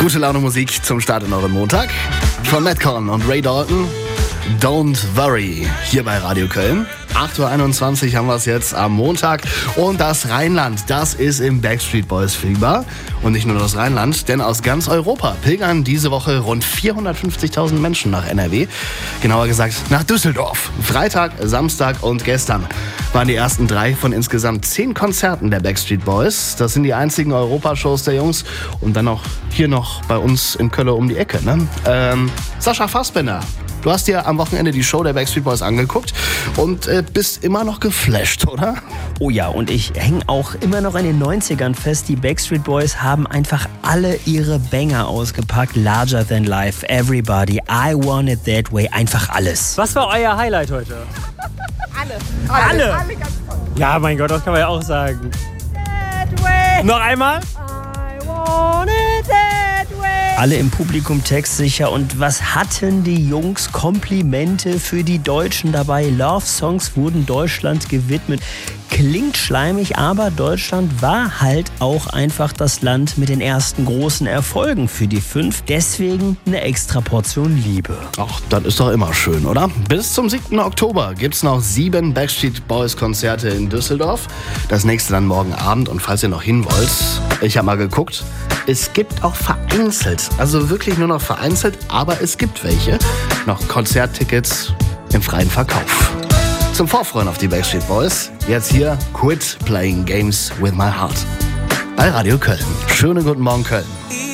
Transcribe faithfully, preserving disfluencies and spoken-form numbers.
Gute Laune Musik zum Start in euren Montag. Von Madcon und Ray Dalton. Don't Worry. Hier bei Radio Köln. acht Uhr einundzwanzig haben wir es jetzt am Montag. Und das Rheinland, das ist im Backstreet Boys Fieber. Und nicht nur das Rheinland, denn aus ganz Europa pilgern diese Woche rund vierhundertfünfzigtausend Menschen nach N R W. Genauer gesagt nach Düsseldorf. Freitag, Samstag und gestern waren die ersten drei von insgesamt zehn Konzerten der Backstreet Boys. Das sind die einzigen Europashows der Jungs. Und dann auch hier noch bei uns in Köln um die Ecke. Ne? Ähm, Sascha Fassbender. Du hast dir am Wochenende die Show der Backstreet Boys angeguckt und äh, bist immer noch geflasht, oder? Oh ja, und ich hänge auch immer noch in den neunzigern fest. Die Backstreet Boys haben einfach alle ihre Banger ausgepackt. Larger Than Life, Everybody, I Want It That Way, einfach alles. Was war euer Highlight heute? Alle. Alle? Alle ganz toll. Ja, mein Gott, das kann man ja auch sagen. That way. Noch einmal? I want it that way. Alle im Publikum textsicher. Und was hatten die Jungs? Komplimente für die Deutschen dabei. Love-Songs wurden Deutschland gewidmet. Klingt schleimig, aber Deutschland war halt auch einfach das Land mit den ersten großen Erfolgen für die fünf. Deswegen eine extra Portion Liebe. Ach, das ist doch immer schön, oder? Bis zum siebten Oktober gibt's noch sieben Backstreet Boys Konzerte in Düsseldorf. Das nächste dann morgen Abend. Und falls ihr noch hin wollt, ich habe mal geguckt, es gibt auch vereinzelt, also wirklich nur noch vereinzelt, aber es gibt welche, noch Konzerttickets im freien Verkauf. Zum Vorfreuen auf die Backstreet Boys, jetzt hier Quit Playing Games with My Heart bei Radio Köln. Schönen guten Morgen, Köln.